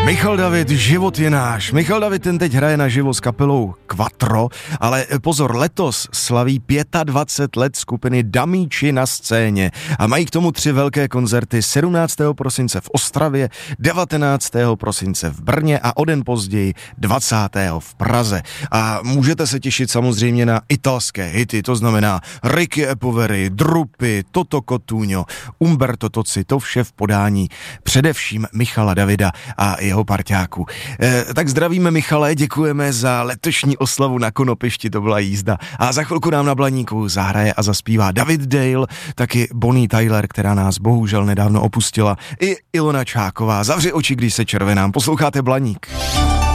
Michal David, život je náš. Michal David ten teď hraje naživo s kapelou Quattro, ale pozor, letos slaví 25 let skupiny Damíči na scéně a mají k tomu 3 velké koncerty 17. prosince v Ostravě, 19. prosince v Brně a o den později 20. v Praze. A můžete se těšit samozřejmě na italské hity, to znamená Ricky e Poveri, Drupi, Toto Cotugno, Umberto Tozzi, to vše v podání především Michala Davida a jeho parťáků. Tak zdravíme Michale, děkujeme za letošní oslavu na Konopišti, to byla jízda. A za chvilku nám na Blaníku zahraje a zaspívá David Dale, taky Bonnie Tyler, která nás bohužel nedávno opustila, i Ilona Čáková. Zavři oči, když se červenám. Posloucháte Blaník.